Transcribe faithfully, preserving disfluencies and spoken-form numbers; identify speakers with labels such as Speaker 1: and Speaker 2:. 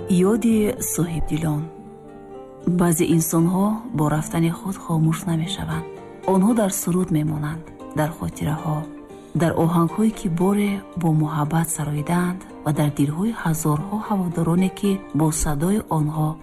Speaker 1: ёди соҳибдилон. баъзе инсонҳо бо рафтани худ хомӯш намешаванд. онҳо дар суруд мемонанд, дар хотираҳо, дар оҳангҳое ки боре бо муҳаббат сароидаанд ва дар дилҳои ҳазорҳо ҳаводороне ки бо садои онҳо